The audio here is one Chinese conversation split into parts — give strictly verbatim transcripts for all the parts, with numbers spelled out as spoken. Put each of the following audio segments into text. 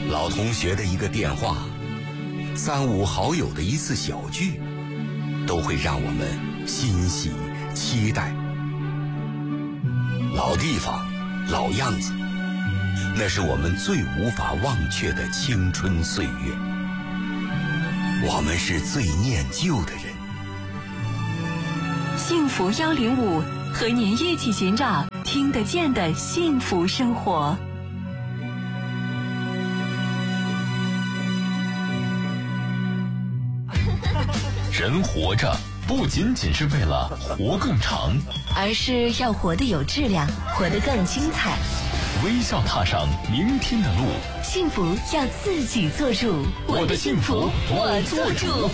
老同学的一个电话，三五好友的一次小聚，都会让我们欣喜期待。老地方，老样子，那是我们最无法忘却的青春岁月。我们是最念旧的人。 幸福幺零五，和您一起寻找听得见的幸福生活。 人活着不仅仅是为了活更长， 而是要活得有质量，活得更精彩。 微笑踏上明天的路， 幸福要自己做主。 我的幸福我做主。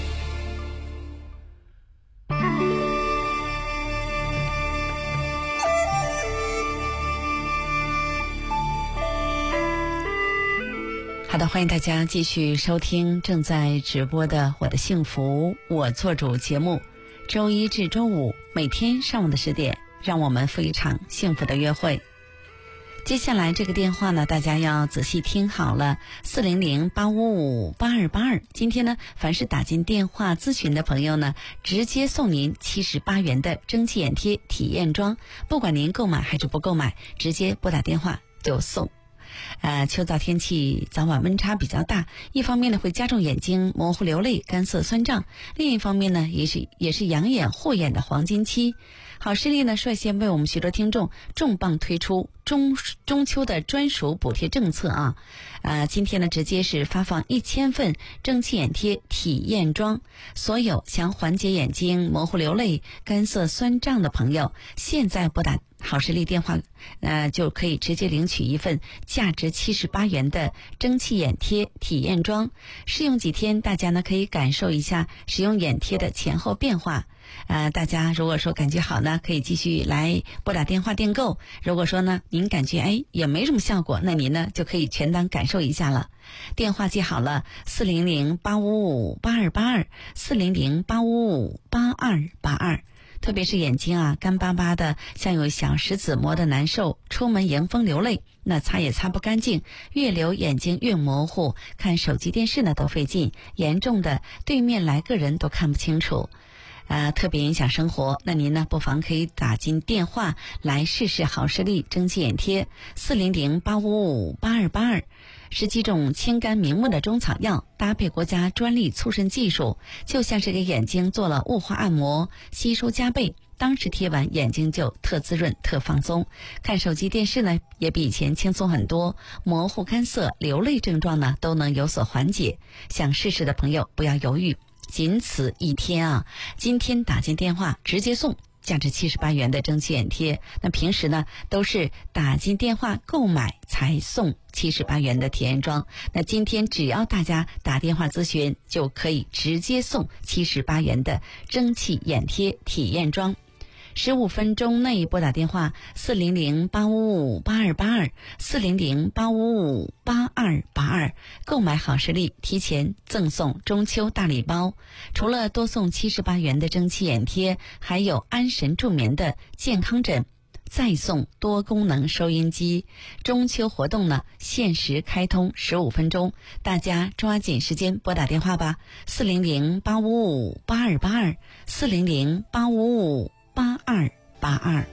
好的，欢迎大家继续收听正在直播的《我的幸福我做主》节目。周一至周五每天上午的十点，让我们赴一场幸福的约会。接下来这个电话呢，大家要仔细听好了，四零零八五五八二八二。今天呢，凡是打进电话咨询的朋友呢，直接送您七十八元的蒸汽眼贴体验装，不管您购买还是不购买，直接拨打电话就送。呃，秋燥天气早晚温差比较大，一方面呢会加重眼睛模糊流泪、干涩酸胀，另一方面呢也是也是养眼护眼的黄金期。好视力呢率先为我们许多听众重磅推出中中秋的专属补贴政策啊！呃，今天呢直接是发放一千份蒸汽眼贴体验装，所有想缓解眼睛模糊流泪、干涩酸胀的朋友，现在拨打好视力电话，呃，就可以直接领取一份价值七十八元的蒸汽眼贴体验装。试用几天，大家呢可以感受一下使用眼贴的前后变化。呃，大家如果说感觉好呢，可以继续来拨打电话订购。如果说呢，您感觉哎也没什么效果，那您呢就可以全当感受一下了。电话记好了，四零零八五五八二八二，四零零八五五八二八二。特别是眼睛啊干巴巴的，像有小石子磨的难受，出门迎风流泪，那擦也擦不干净，越流眼睛越模糊，看手机电视呢都费劲，严重的对面来个人都看不清楚。呃，特别影响生活，那您呢不妨可以打进电话来试试好视力蒸汽眼贴，四零零八五五八二八二。十几种清肝明目的中草药，搭配国家专利促渗技术，就像是给眼睛做了雾化按摩，吸收加倍，当时贴完眼睛就特滋润特放松，看手机电视呢也比以前轻松很多，模糊干涩流泪症状呢都能有所缓解。想试试的朋友不要犹豫，仅此一天啊！今天打进电话直接送价值七十八元的蒸汽眼贴，那平时呢都是打进电话购买才送七十八元的体验装，那今天只要大家打电话咨询，就可以直接送七十八元的蒸汽眼贴体验装。十五分钟内拨打电话四零零八五五八二八二，四零零八五五八二八二，购买好视力提前赠送中秋大礼包，除了多送七十八元的蒸汽眼贴，还有安神助眠的健康枕，再送多功能收音机。中秋活动呢限时开通十五分钟，大家抓紧时间拨打电话吧，四零零八五五八二八二，四零零八五五八二八二。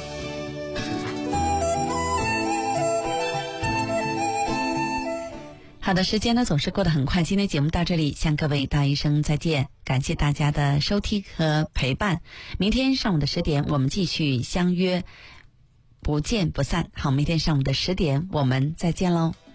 好的，时间呢总是过得很快，今天节目到这里，向各位道一声再见，感谢大家的收听和陪伴。明天上午的十点我们继续相约，不见不散。好，明天上午的十点我们再见喽。